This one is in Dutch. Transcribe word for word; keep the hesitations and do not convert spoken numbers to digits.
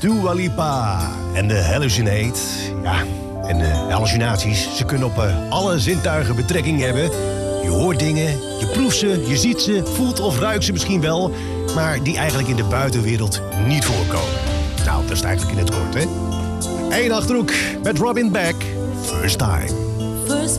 Dua Lipa en de Hallucinate. Ja, en de hallucinaties, ze kunnen op uh, alle zintuigen betrekking hebben. Je hoort dingen, je proeft ze, je ziet ze, voelt of ruikt ze misschien wel, maar die eigenlijk in de buitenwereld niet voorkomen. Nou, dat is het eigenlijk in het kort, hè? Eén Achterhoek met Robin Beck. First Time.